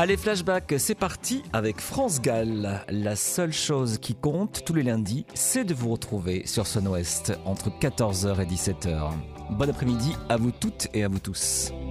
Allez, flashback, c'est parti avec France Gall. La seule chose qui compte tous les lundis, c'est de vous retrouver sur Son Ouest entre 14h et 17h. Bon après-midi à vous toutes et à vous tous.